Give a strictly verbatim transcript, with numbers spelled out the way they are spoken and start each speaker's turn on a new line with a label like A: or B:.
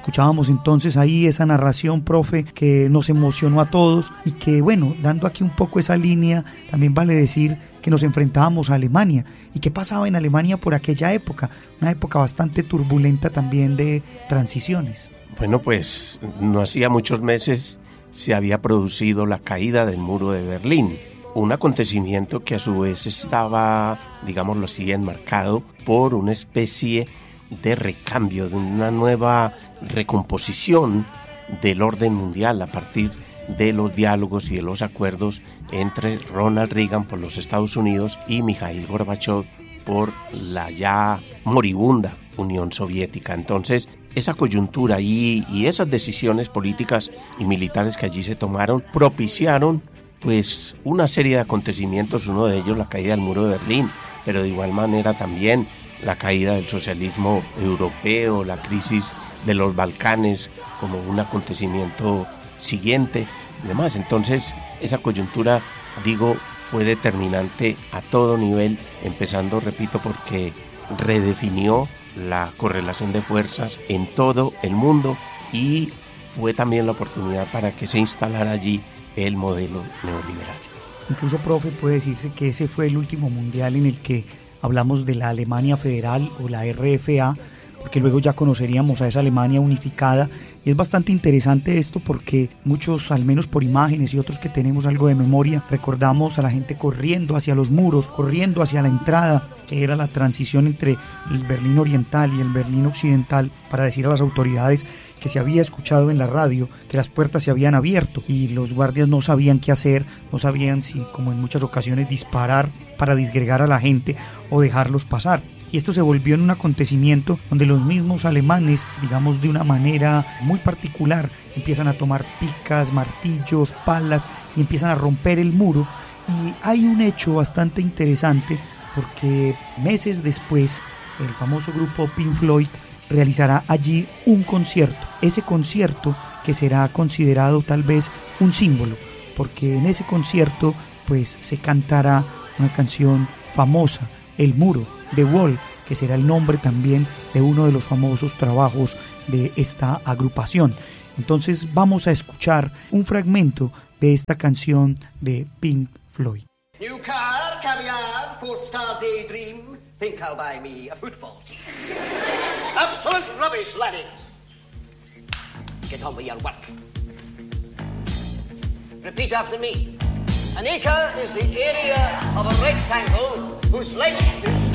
A: Escuchábamos entonces ahí esa narración, profe, que nos emocionó a todos y que, bueno, dando aquí un poco esa línea, también vale decir que nos enfrentábamos a Alemania. ¿Y qué pasaba en Alemania por aquella época? Una época bastante turbulenta también de transiciones.
B: Bueno, pues no hacía muchos meses se había producido la caída del muro de Berlín, un acontecimiento que a su vez estaba, digámoslo así, enmarcado por una especie de recambio, de una nueva recomposición del orden mundial a partir de los diálogos y de los acuerdos entre Ronald Reagan por los Estados Unidos y Mikhail Gorbachev por la ya moribunda Unión Soviética. Entonces, esa coyuntura y, y esas decisiones políticas y militares que allí se tomaron propiciaron pues una serie de acontecimientos, uno de ellos la caída del muro de Berlín, pero de igual manera también la caída del socialismo europeo, la crisis de los Balcanes como un acontecimiento siguiente y demás. Entonces esa coyuntura, digo, fue determinante a todo nivel, empezando, repito, porque redefinió la correlación de fuerzas en todo el mundo y fue también la oportunidad para que se instalara allí el modelo neoliberal.
A: Incluso, profe, puede decirse que ese fue el último mundial en el que hablamos de la Alemania Federal o la R F A, porque luego ya conoceríamos a esa Alemania unificada. Y es bastante interesante esto porque muchos, al menos por imágenes y otros que tenemos algo de memoria, recordamos a la gente corriendo hacia los muros, corriendo hacia la entrada, que era la transición entre el Berlín Oriental y el Berlín Occidental, para decir a las autoridades que se había escuchado en la radio que las puertas se habían abierto y los guardias no sabían qué hacer, no sabían si, como en muchas ocasiones, disparar para disgregar a la gente o dejarlos pasar. Y esto se volvió en un acontecimiento donde los mismos alemanes, digamos de una manera muy particular, empiezan a tomar picas, martillos, palas y empiezan a romper el muro. Y hay un hecho bastante interesante porque meses después el famoso grupo Pink Floyd realizará allí un concierto. Ese concierto que será considerado tal vez un símbolo, porque en ese concierto pues se cantará una canción famosa, El Muro, The Wall, que será el nombre también de uno de los famosos trabajos de esta agrupación. Entonces vamos a escuchar un fragmento de esta canción de Pink Floyd.
C: New car, caviar, four-star daydream, think I'll buy me a football team. Absolute rubbish, laddies. Get on with your work. Repeat after me. An acre is the area of a rectangle whose length is